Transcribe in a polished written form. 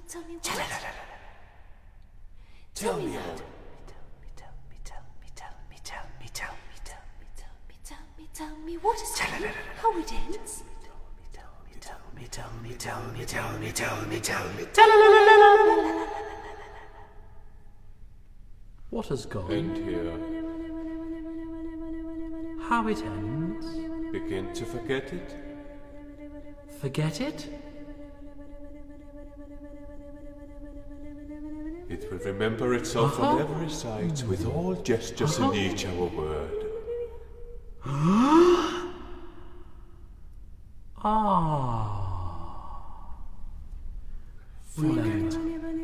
Tell me all. Tell me what is it? How it ends? What has gone? And here, How it ends? begin to forget it. Forget it? It will remember itself on every side with all gestures in each our word. Ah.